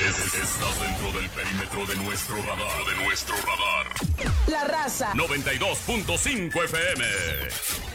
Estás dentro del perímetro de nuestro radar. La Raza. 92.5 FM.